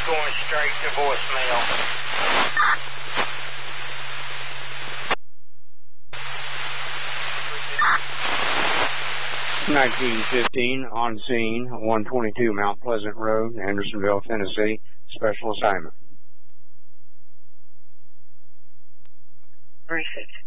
going straight to voicemail. 1915 on scene, 122 Mount Pleasant Road, Andersonville, Tennessee. Special assignment. Brief it.